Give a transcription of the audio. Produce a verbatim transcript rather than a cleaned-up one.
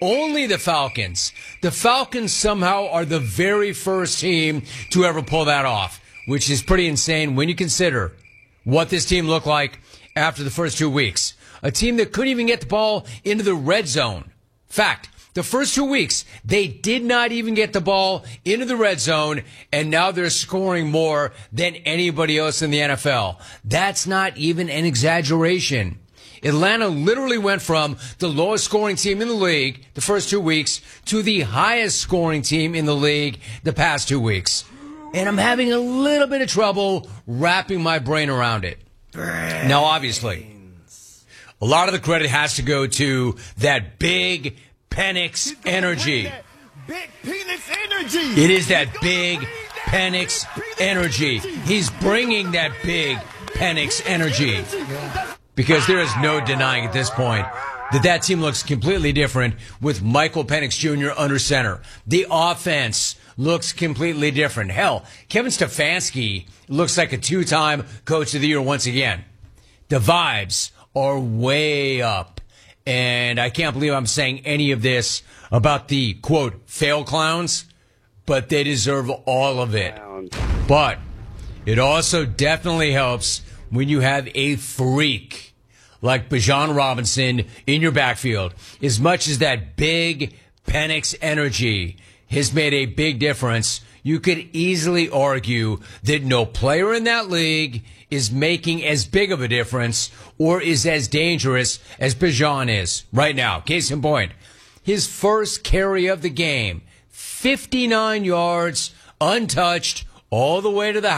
Only the Falcons. The Falcons somehow are the very first team to ever pull that off, which is pretty insane when you consider what this team looked like after the first two weeks. A team that couldn't even get the ball into the red zone. Fact, the first two weeks, they did not even get the ball into the red zone, and now they're scoring more than anybody else in the N F L. That's not even an exaggeration. Atlanta literally went from the lowest scoring team in the league the first two weeks to the highest scoring team in the league the past two weeks. And I'm having a little bit of trouble wrapping my brain around it. Now, obviously, a lot of the credit has to go to that big Penix energy. Big penis energy. It is that big Penix energy. He's bringing that big Penix energy. Because there is no denying at this point that that team looks completely different with Michael Penix Junior under center. The offense looks completely different. Hell, Kevin Stefanski looks like a two-time coach of the year once again. The vibes are way up. And I can't believe I'm saying any of this about the, quote, fail clowns, but they deserve all of it. But it also definitely helps when you have a freak like Bijan Robinson in your backfield. As much as that big Penix energy has made a big difference, you could easily argue that no player in that league is making as big of a difference or is as dangerous as Bijan is right now. Case in point, his first carry of the game, fifty-nine yards, untouched, all the way to the